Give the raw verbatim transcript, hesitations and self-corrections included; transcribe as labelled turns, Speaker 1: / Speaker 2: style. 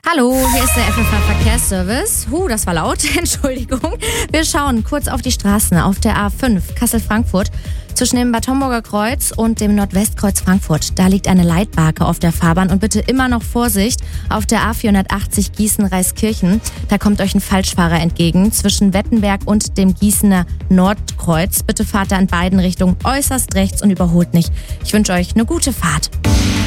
Speaker 1: Hallo, hier ist der F F H Verkehrsservice. Huh, das war laut, Entschuldigung. Wir schauen kurz auf die Straßen auf der A fünf Kassel-Frankfurt. Zwischen dem Bad Homburger Kreuz und dem Nordwestkreuz Frankfurt. Da liegt eine Leitbarke auf der Fahrbahn und bitte immer noch Vorsicht auf der A vierhundertachtzig Gießen-Reiskirchen. Da kommt euch ein Falschfahrer entgegen zwischen Wettenberg und dem Gießener Nordkreuz. Bitte fahrt da in beiden Richtungen äußerst rechts und überholt nicht. Ich wünsche euch eine gute Fahrt.